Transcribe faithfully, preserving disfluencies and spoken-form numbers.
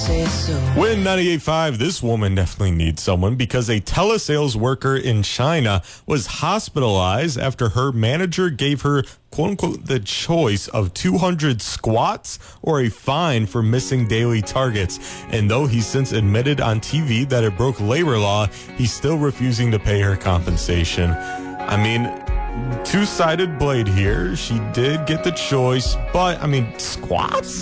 say it so. Win ninety-eight point five, this woman definitely needs someone because a telesales worker in China was hospitalized after her manager gave her, quote unquote, the choice of two hundred squats or a fine for missing daily targets. And though he's since admitted on T V that it broke labor law, he's still refusing to pay her compensation. I mean, two-sided blade here. She did get the choice, but I mean, squats?